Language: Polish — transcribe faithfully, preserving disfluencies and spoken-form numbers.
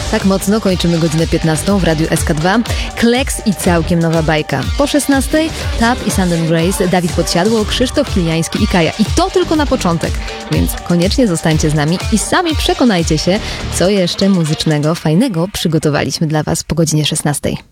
Tak mocno kończymy godzinę piętnastą w Radiu S K dwa. Kleks i całkiem nowa bajka. Po szesnastej Tab i Sand and Grace, Dawid Podsiadło, Krzysztof Kiliański i Kaja. I to tylko na początek, więc koniecznie zostańcie z nami i sami przekonajcie się, co jeszcze muzycznego, fajnego przygotowaliśmy dla Was po godzinie szesnastej.